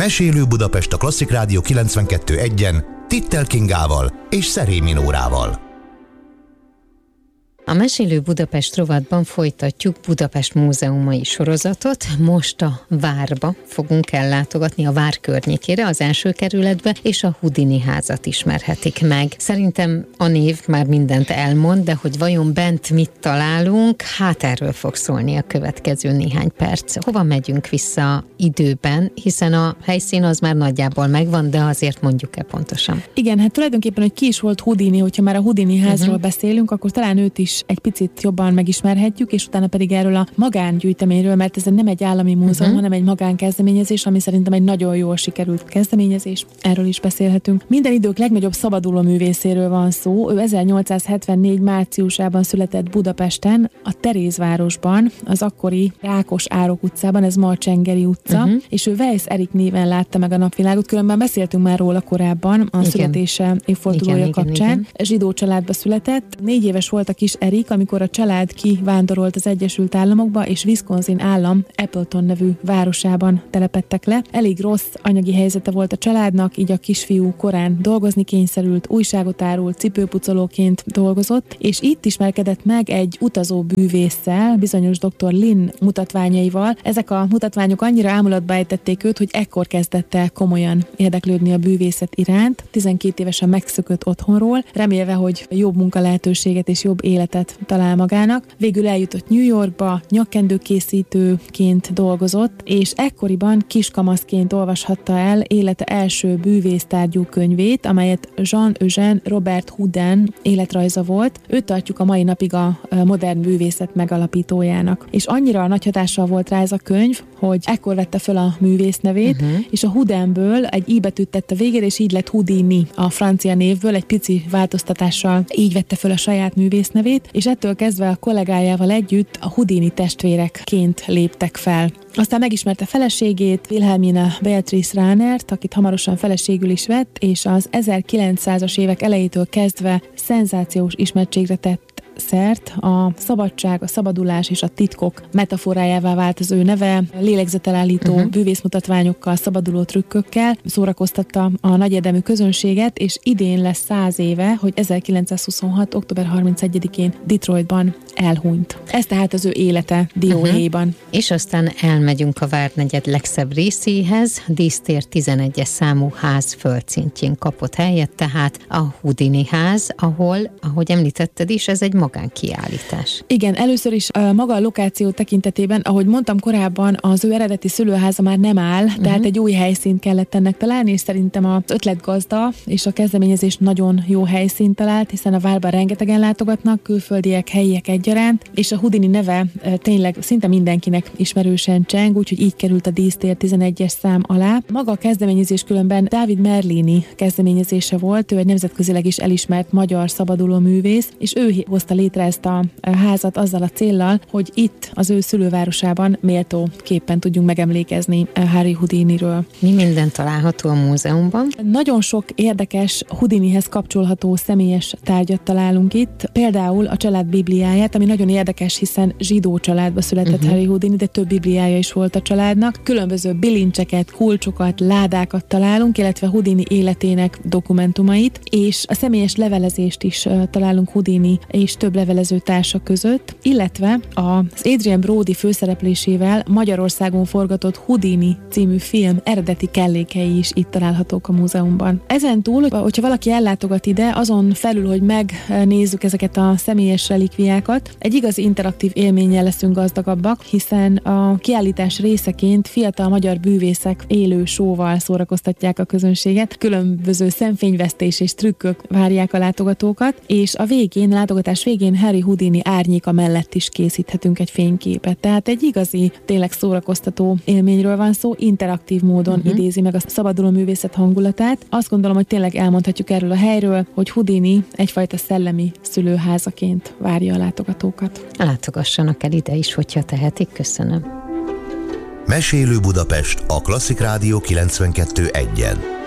Mesélő Budapest a Klasszik Rádió 92.1-en Tittel Kingával és Szerémi Nórával. A Mesélő Budapest rovatban folytatjuk Budapest múzeumai sorozatot. Most a Várba fogunk ellátogatni, a Vár környékére, az első kerületbe, és a Houdini házat ismerhetik meg. Szerintem a név már mindent elmond, de hogy vajon bent mit találunk, hát erről fog szólni a következő néhány perc. Hova megyünk vissza időben, hiszen a helyszín az már nagyjából megvan, de azért mondjuk-e pontosan? Igen, hát tulajdonképpen, hogy ki is volt Houdini, hogyha már a Houdini házról beszélünk, akkor talán őt is egy picit jobban megismerhetjük, és utána pedig erről a magángyűjteményről, mert ez nem egy állami múzeum, hanem egy magánkezdeményezés, ami szerintem egy nagyon jól sikerült kezdeményezés. Erről is beszélhetünk. Minden idők legnagyobb szabaduló művészéről van szó. Ő 1874 márciusában született Budapesten, a Terézvárosban, az akkori Rákos Árok utcában, ez ma a Csengeri utca, és ő Weiss Erik néven látta meg a napvilágot, különben beszéltünk már róla korábban a születése évfordulója kapcsán. Igen. Zsidó családba született. 4 éves volt a kis Erik, amikor a család kivándorolt az Egyesült Államokba, és Wisconsin állam Appleton nevű városában telepedtek le. Elég rossz anyagi helyzete volt a családnak, így a kisfiú korán dolgozni kényszerült, újságot árult, cipőpucolóként dolgozott, és itt ismerkedett meg egy utazó bűvésszel, bizonyos dr. Lynn mutatványaival. Ezek a mutatványok annyira ámulatba ejtették őt, hogy ekkor kezdett el komolyan érdeklődni a bűvészet iránt. 12 évesen megszökött otthonról, remélve, hogy jobb munkalehetőséget és jobb életet talál magának. Végül eljutott New Yorkba, nyakkendőkészítőként dolgozott, és ekkoriban kiskamaszként olvashatta el élete első bűvésztárgyú könyvét, amelyet Jean-Eugène Robert Houdin életrajza volt. Őt tartjuk a mai napig a modern bűvészet megalapítójának. És annyira nagy hatással volt rá ez a könyv, hogy ekkor vette föl a művész nevét, és a Houdinből egy i betűt tett a végére, és így lett Houdini a francia névből, egy pici változtatással így vette föl a saját művész nevét, és ettől kezdve a kollégájával együtt a Houdini testvérekként léptek fel. Aztán megismerte feleségét, Wilhelmina Beatrice Rahnert, akit hamarosan feleségül is vett, és az 1900-as évek elejétől kezdve szenzációs ismertségre tett szert. A szabadság, a szabadulás és a titkok metaforájává vált az ő neve, lélegzetelállító bűvészmutatványokkal, szabaduló trükkökkel szórakoztatta a nagyérdemű közönséget, és idén lesz 100 éve, hogy 1926. október 31-én Detroitban elhunyt. Ez tehát az ő élete dióhéjban. És aztán elmegyünk a Várnegyed legszebb részéhez. Dísztér 11-es számú ház földszintjén kapott helyet, tehát a Houdini ház, ahol, ahogy említetted is, ez egy magánkiállítás. Igen, először is maga a lokáció tekintetében, ahogy mondtam korábban, az ő eredeti szülőháza már nem áll, tehát egy új helyszínt kellett ennek találni, és szerintem az ötletgazda és a kezdeményezés nagyon jó helyszínt talált, hiszen a Várban rengetegen látogatnak, külföldiek, helyiek egyaránt, és a Houdini neve tényleg szinte mindenkinek ismerősen cseng, úgyhogy így került a Dísztér 11-es szám alá. Maga a kezdeményezés különben Dávid Merlini kezdeményezése volt, ő egy nemzetközileg is elismert magyar szabaduló művész, és ő hozta létre ezt a házat azzal a céllal, hogy itt az ő szülővárosában méltó képpen tudjunk megemlékezni Harry Houdiniről. Mi minden található a múzeumban? Nagyon sok érdekes Houdinihez kapcsolható személyes tárgyat találunk itt, például a család bibliáját, ami nagyon érdekes, hiszen zsidó családba született Harry Houdini, de több bibliája is volt a családnak. Különböző bilincseket, kulcsokat, ládákat találunk, illetve Houdini életének dokumentumait, és a személyes levelezést is találunk Houdini és több levelező társa között, illetve az Adrien Brody főszereplésével Magyarországon forgatott Houdini című film eredeti kellékei is itt találhatók a múzeumban. Ezen túl, hogyha valaki ellátogat ide, azon felül, hogy megnézzük ezeket a személyes relikviákat, egy igazi interaktív élménnyel leszünk gazdagabbak, hiszen a kiállítás részeként fiatal magyar bűvészek élő show-val szórakoztatják a közönséget, különböző szemfényvesztés és trükkök várják a látogatókat, és a látogatás végén Harry Houdini árnyéka mellett is készíthetünk egy fényképet. Tehát egy igazi, tényleg szórakoztató élményről van szó, interaktív módon idézi meg a szabaduló művészet hangulatát. Azt gondolom, hogy tényleg elmondhatjuk erről a helyről, hogy Houdini egyfajta szellemi szülőházaként várja a látogatókat. Látogassanak el ide is, hogyha tehetik. Köszönöm. Mesélő Budapest a Klasszik Rádió 92.1-en.